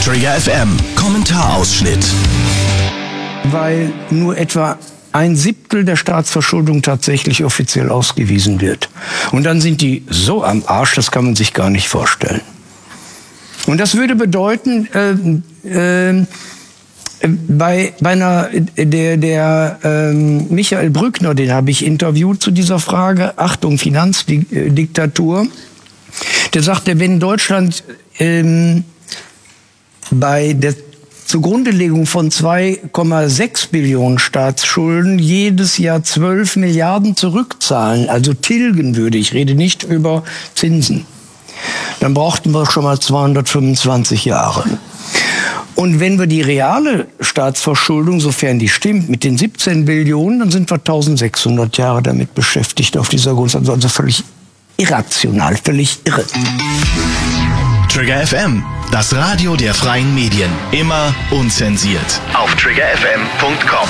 Trigger FM Kommentarausschnitt. Weil nur etwa 1/7 der Staatsverschuldung tatsächlich offiziell ausgewiesen wird. Und dann sind die so am Arsch, das kann man sich gar nicht vorstellen. Und das würde bedeuten, Michael Brückner, den habe ich interviewt zu dieser Frage, Achtung, Finanzdiktatur, der sagte, wenn Deutschland bei der Zugrundelegung von 2,6 Billionen Staatsschulden jedes Jahr 12 Milliarden zurückzahlen, also tilgen würde, ich rede nicht über Zinsen, dann brauchten wir schon mal 225 Jahre. Und wenn wir die reale Staatsverschuldung, sofern die stimmt, mit den 17 Billionen, dann sind wir 1600 Jahre damit beschäftigt auf dieser Grundlage. Also völlig irrational, völlig irre. Trigger FM, das Radio der freien Medien. Immer unzensiert. Auf triggerfm.com.